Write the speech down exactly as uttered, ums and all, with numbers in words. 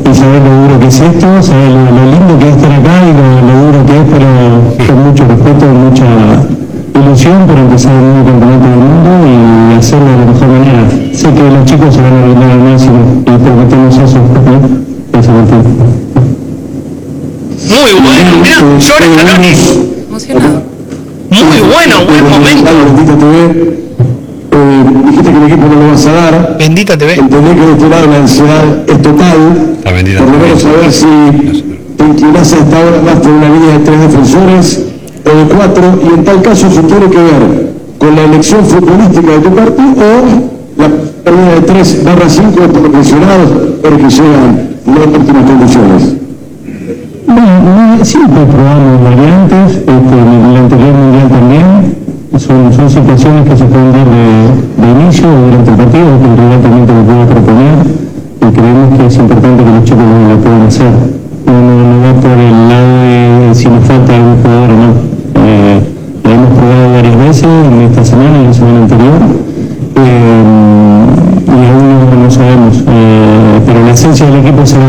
y sabés lo duro que es esto, sabés lo, lo lindo que es estar acá y lo, lo duro que es, pero con mucho respeto y mucha ilusión por empezar un nuevo campeonato del mundo y hacerlo de la mejor manera. Sé que los chicos se van a brindar al máximo y prometemos eso, ¿no? Eso es el Muy bueno, mirá, llora Scaloni. Emocionado. Muy bueno, buen momento. Bendita T V, eh, dijiste que el equipo no lo vas a dar. Bendita T V. Entendé que de este lado la ansiedad es total. La bendita por lo T V. menos saber si te inclinás a esta hora más por una línea de tres defensores o de cuatro, y en tal caso si tiene que ver con la elección futbolística de tu partido o la pérdida de tres barra cinco por los presionados, pero que llegan no en óptimas condiciones. Bueno, siempre probamos variantes, este, en el anterior mundial también, son, son situaciones que se pueden dar de, de inicio o durante el partido, que el rival también te lo puede proponer, y creemos que es importante que los chicos lo, lo puedan hacer. No, no, no va por el lado de si nos falta algún jugador o no. Eh, lo hemos probado varias veces en esta semana y la semana anterior, eh, y aún no, no sabemos, eh, pero la esencia del equipo se va